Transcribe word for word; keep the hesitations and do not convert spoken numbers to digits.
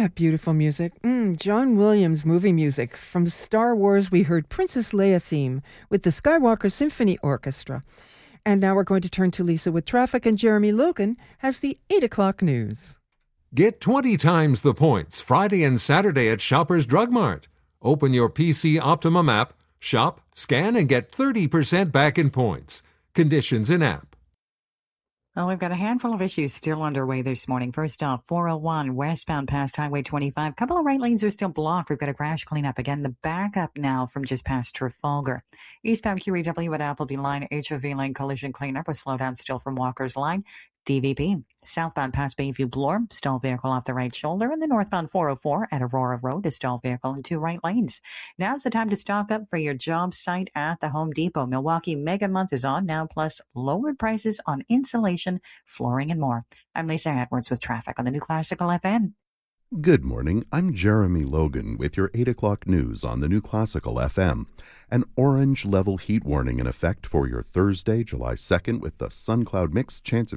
that beautiful music? Mm, John Williams movie music. From Star Wars, we heard Princess Leia theme with the Skywalker Symphony Orchestra. And now we're going to turn to Lisa with traffic, and Jeremy Logan has the eight o'clock news. Get twenty times the points Friday and Saturday at Shoppers Drug Mart. Open your P C Optimum app, shop, scan, and get thirty percent back in points. Conditions in app. Well, we've got a handful of issues still underway this morning. First off, four oh one westbound past Highway twenty-five. A couple of right lanes are still blocked. We've got a crash cleanup again. The backup now from just past Trafalgar. Eastbound Q E W at Appleby Line, H O V lane collision cleanup with slowdown still from Walker's Line. D V P. Southbound past Bayview Bloor, stalled vehicle off the right shoulder, and the northbound four oh four at Aurora Road, a stalled vehicle in two right lanes. Now's the time to stock up for your job site at the Home Depot. Milwaukee Mega Month is on now, plus lowered prices on insulation, flooring, and more. I'm Lisa Edwards with traffic on the New Classical F M. Good morning. I'm Jeremy Logan with your eight o'clock news on the New Classical F M. An orange level heat warning in effect for your Thursday, July second, with the sun cloud mix chance of